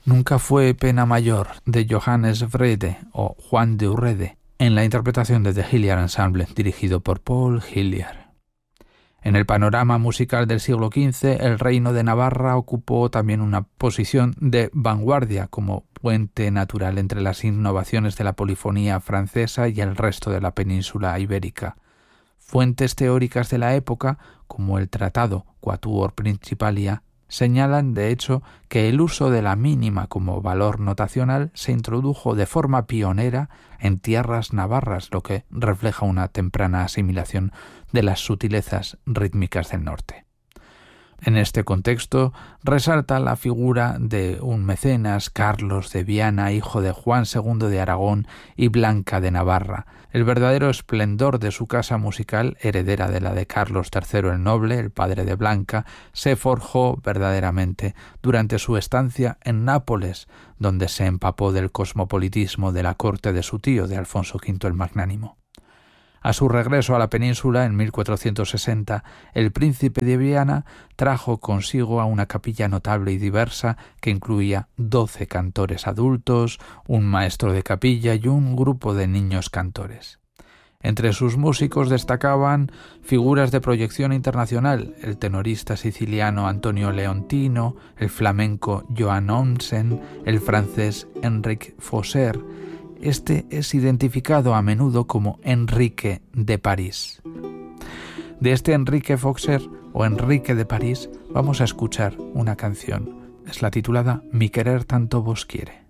Nunca fue pena mayor, de Johannes Vrede o Juan de Urrede, en la interpretación de The Hilliard Ensemble, dirigido por Paul Hilliard. En el panorama musical del siglo XV, el Reino de Navarra ocupó también una posición de vanguardia como puente natural entre las innovaciones de la polifonía francesa y el resto de la península ibérica. Fuentes teóricas de la época, como el Tratado Quatuor Principalia, señalan, de hecho, que el uso de la mínima como valor notacional se introdujo de forma pionera en tierras navarras, lo que refleja una temprana asimilación de las sutilezas rítmicas del norte. En este contexto resalta la figura de un mecenas, Carlos de Viana, hijo de Juan II de Aragón y Blanca de Navarra. El verdadero esplendor de su casa musical, heredera de la de Carlos III el Noble, el padre de Blanca, se forjó verdaderamente durante su estancia en Nápoles, donde se empapó del cosmopolitismo de la corte de su tío, de Alfonso V el Magnánimo. A su regreso a la península en 1460, el príncipe de Viana trajo consigo a una capilla notable y diversa que incluía 12 cantores adultos, un maestro de capilla y un grupo de niños cantores. Entre sus músicos destacaban figuras de proyección internacional, el tenorista siciliano Antonio Leontino, el flamenco Johan Onsen, el francés Enric Fosser. Este es identificado a menudo como Enrique de París. De este Enrique Fosser o Enrique de París vamos a escuchar una canción. Es la titulada Mi querer tanto vos quiere.